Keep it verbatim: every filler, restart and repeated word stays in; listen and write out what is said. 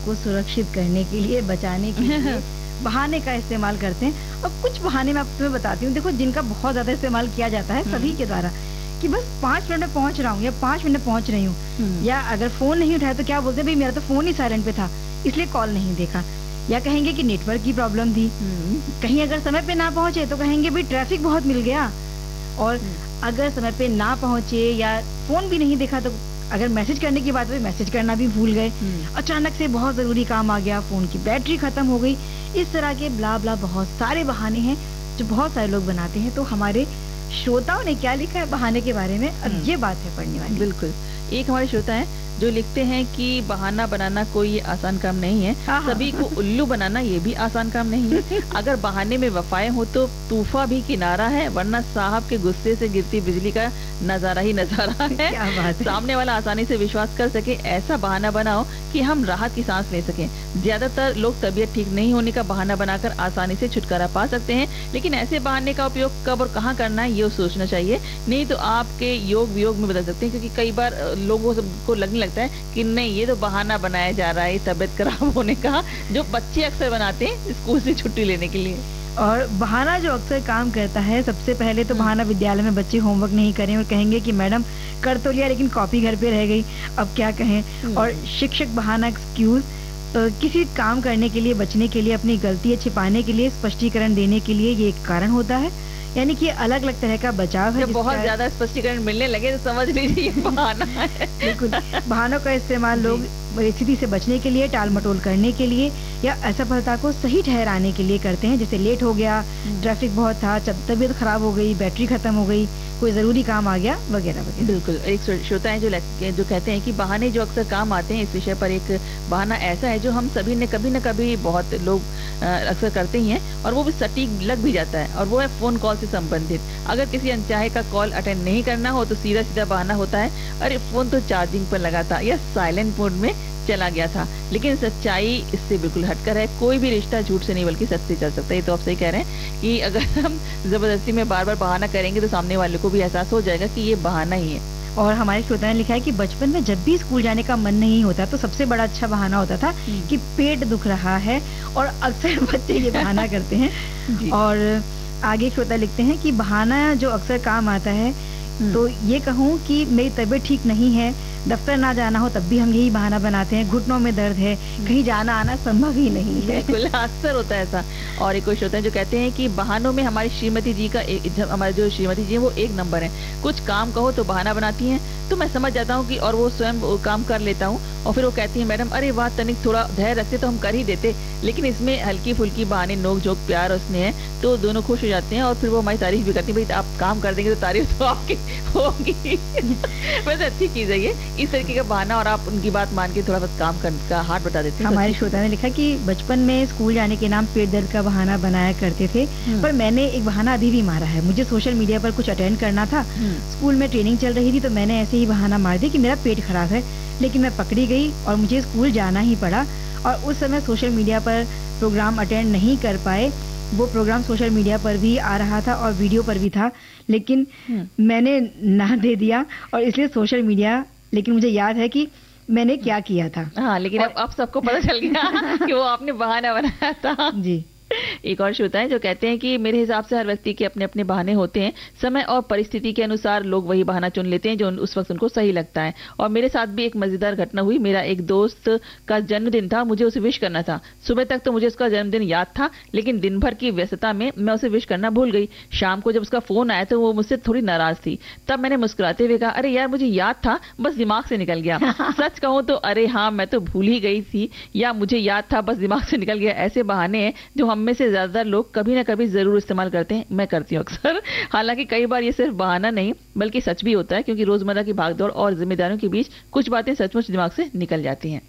को सुरक्षित करने के लिए, बचाने के लिए बहाने का इस्तेमाल करते हैं। अब कुछ बहाने मैं तुम्हें बताती हूँ। देखो, जिनका बहुत ज्यादा इस्तेमाल किया जाता है सभी के द्वारा, कि बस पांच मिनट में पहुंच रहा हूँ या पांच मिनट में पहुंच रही हूँ, या अगर फोन नहीं उठाया तो क्या बोलते हैं, भाई मेरा तो फोन ही साइलेंट पे था इसलिए कॉल नहीं देखा, या कहेंगे कि नेटवर्क की प्रॉब्लम थी। कहीं अगर समय पे ना पहुंचे तो कहेंगे भाई ट्रैफिक बहुत मिल गया। और अगर समय पे ना पहुंचे या फोन भी नहीं देखा तो अगर मैसेज करने की बात हुई, मैसेज करना भी भूल गए, अचानक से बहुत जरूरी काम आ गया, फोन की बैटरी खत्म हो गई, इस तरह के ब्ला ब्ला बहुत सारे बहाने हैं जो बहुत सारे लोग बनाते हैं। तो हमारे श्रोताओं ने क्या लिखा है बहाने के बारे में, अब ये बात है पढ़ने वाली। बिल्कुल, एक हमारे श्रोता हैं जो लिखते हैं कि बहाना बनाना कोई आसान काम नहीं है, सभी को उल्लू बनाना ये भी आसान काम नहीं है। अगर बहाने में वफाएं हो तो तूफा भी किनारा है, वरना साहब के गुस्से से गिरती बिजली का नजारा ही नजारा है। क्या बात है। सामने वाला आसानी से विश्वास कर सके ऐसा बहाना बनाओ कि हम राहत की सांस ले सकें। ज्यादातर लोग तबीयत ठीक नहीं होने का बहाना बनाकर आसानी से छुटकारा पा सकते हैं, लेकिन ऐसे बहाने का उपयोग कब और कहाँ करना है ये सोचना चाहिए, नहीं तो आपके योग वियोग में बदल सकते हैं। क्योंकि कई बार लोगों को लगने लगता है कि नहीं ये तो बहाना बनाया जा रहा है तबीयत खराब होने का, जो बच्चे अक्सर बनाते हैं स्कूल से छुट्टी लेने के लिए। और बहाना जो अक्सर काम करता है, सबसे पहले तो बहाना विद्यालय में बच्चे होमवर्क नहीं करें और कहेंगे कि मैडम कर तो लिया लेकिन कॉपी घर पे रह गई, अब क्या कहें। और शिक्षक बहाना एक्सक्यूज, किसी काम करने के लिए, बचने के लिए, अपनी गलती छिपाने के लिए, स्पष्टीकरण देने के लिए ये एक कारण होता है। यानी कि अलग अलग तरह का बचाव है। जब बहुत ज्यादा स्पष्टीकरण मिलने लगे तो समझ लीजिए ये बहाना है। बिल्कुल, बहानों का इस्तेमाल लोग स्थिति से बचने के लिए, टाल मटोल करने के लिए या असफलता को सही ठहराने के लिए करते हैं। जैसे लेट हो गया, ट्रैफिक बहुत था, तबीयत खराब हो गई, बैटरी खत्म हो गई, कोई जरूरी काम आ गया, वगैरह वगैरह। बिल्कुल, एक श्रोता है जो जो कहते हैं कि बहाने जो अक्सर काम आते हैं, इस विषय पर एक बहाना ऐसा है जो हम सभी ने कभी न कभी, बहुत लोग अक्सर करते ही हैं और वो भी सटीक लग भी जाता है, और वो है फोन कॉल से संबंधित। अगर किसी अनचाहे का कॉल अटेंड नहीं करना हो तो सीधा सीधा बहाना होता है, अरे फोन तो चार्जिंग पर लगा था या साइलेंट मोड में चला गया था। लेकिन सच्चाई इससे बिल्कुल हटकर है। कोई भी रिश्ता झूठ से नहीं बल्कि सच से चल सकता है। ये तो आप सही कह रहे हैं कि अगर हम जबरदस्ती में बार बार बहाना करेंगे तो सामने वाले को भी एहसास हो जाएगा कि ये बहाना ही है। और हमारे श्रोता ने लिखा है कि बचपन में जब भी स्कूल जाने का मन नहीं होता तो सबसे बड़ा अच्छा बहाना होता था कि पेट दुख रहा है, और अक्सर बच्चे ये बहाना करते हैं। और आगे श्रोता लिखते हैं कि बहाना जो अक्सर काम आता है, तो ये कहूँ कि मेरी तबीयत ठीक नहीं है, दफ्तर ना जाना हो तब भी हम यही बहाना बनाते हैं, घुटनों में दर्द है, कहीं जाना आना संभव ही नहीं है। बिल्कुल, अक्सर होता है ऐसा। और एक कुछ होता है जो कहते हैं कि बहानों में हमारी श्रीमती जी का, हमारे जो श्रीमती जी है वो एक नंबर है। कुछ काम कहो तो बहाना बनाती हैं तो मैं समझ जाता हूँ कि और वो स्वयं वो काम कर लेता हूँ, और फिर वो कहती है मैडम अरे वाह तनिक थोड़ा धैर्य रखते तो हम कर ही देते। लेकिन इसमें हल्की फुल्की बहाने, नोक झोंक, प्यार और स्नेह, तो दोनों खुश हो जाते हैं और फिर वो हमारी तारीफ भी करती है। भाई आप काम कर देंगे तो तारीफ तो आपकी होगी। वैसे अच्छी चीज है ये, इस तरीके का बहाना, और आप उनकी बात मान के थोड़ा बहुत काम का हाथ बता देते हैं। हमारे श्रोता ने लिखा कि बचपन में स्कूल जाने के नाम पेट दर्द का बहाना बनाया करते थे, पर मैंने एक बहाना अभी भी मारा है। मुझे सोशल मीडिया पर कुछ अटेंड करना था, स्कूल में ट्रेनिंग चल रही थी, तो मैंने ऐसे ही बहाना मार दिया कि मेरा पेट खराब है, लेकिन मैं पकड़ी गई और मुझे स्कूल जाना ही पड़ा। और उस समय सोशल मीडिया पर प्रोग्राम अटेंड नहीं कर पाए। वो प्रोग्राम सोशल मीडिया पर भी आ रहा था और वीडियो पर भी था, लेकिन मैंने ना दे दिया, और इसलिए सोशल मीडिया, लेकिन मुझे याद है कि मैंने क्या किया था। हाँ, लेकिन अब अब सबको पता चल गया कि वो आपने बहाना बनाया था। जी। एक और श्रोता है जो कहते हैं कि मेरे हिसाब से हर व्यक्ति के अपने अपने बहाने होते हैं। समय और परिस्थिति के अनुसार लोग वही बहाना चुन लेते हैं जो उस वक्त उनको सही लगता है। और मेरे साथ भी एक मजेदार घटना हुई। मेरा एक दोस्त का जन्मदिन था, मुझे उसे विश करना था। सुबह तक तो मुझे उसका जन्मदिन याद था, लेकिन दिन भर की व्यस्तता में मैं उसे विश करना भूल गई। शाम को जब उसका फोन आया तो वो मुझसे थोड़ी नाराज थी। तब मैंने मुस्कुराते हुए कहा अरे यार मुझे याद था, बस दिमाग से निकल गया। सच कहूं तो अरे हाँ मैं तो भूल ही गई थी, या मुझे याद था बस दिमाग से निकल गया। ऐसे बहाने हैं जो हम में से ज्यादातर लोग कभी ना कभी जरूर इस्तेमाल करते हैं। मैं करती हूँ अक्सर। हालांकि कई बार ये सिर्फ बहाना नहीं बल्कि सच भी होता है, क्योंकि रोजमर्रा की भागदौड़ और जिम्मेदारियों के बीच कुछ बातें सचमुच दिमाग से निकल जाती हैं।